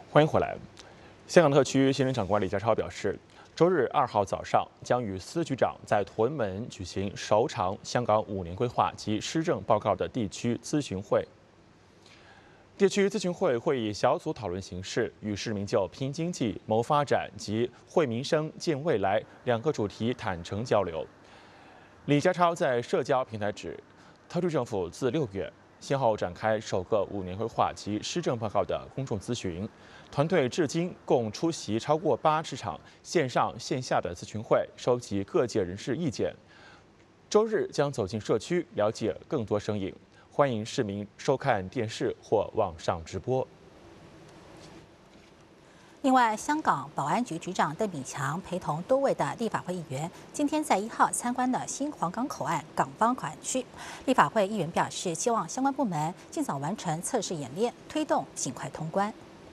欢迎回来。香港特区行政长官李家超表示，周日2号早上将与司局长在屯门举行首场香港5年规划及施政报告的地区咨询会。地区咨询会会以小组讨论形式，与市民就拼经济、谋发展及惠民生、建未来2个主题坦诚交流。李家超在社交平台指，特区政府自6月先后展开首个5年规划及施政报告的公众咨询，团队至今共出席超过80场线上线下的咨询会，收集各界人士意见。周日将走进社区，了解更多声音。欢迎市民收看电视或网上直播。 另外，香港保安局局长邓炳强陪同多位的立法会议员，今天在1号参观了新皇岗口岸港方口岸区。立法会议员表示，希望相关部门尽早完成测试演练，推动尽快通关。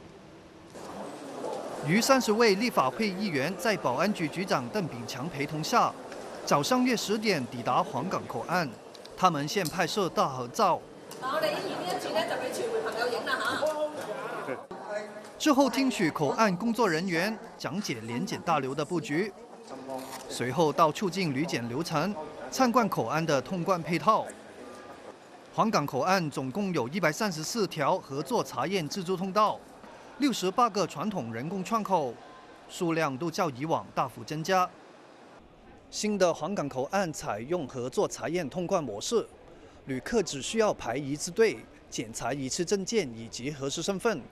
逾30位立法会议员在保安局局长邓炳强陪同下，早上约10点抵达皇岗口岸。他们先拍摄大合照。 我哋影完呢一轉咧，就俾傳媒朋友影啦嚇。 之後聽取口岸工作人員講解聯檢大樓的佈局，隨後到促進旅檢流程，參觀口岸的通關配套。皇崗口岸總共有134條合作查驗自助通道，68個傳統人工窗口，數量都較以往大幅增加。新的皇崗口岸採用合作查驗通關模式，旅客只需要排一次隊，檢查一次證件以及核實身份，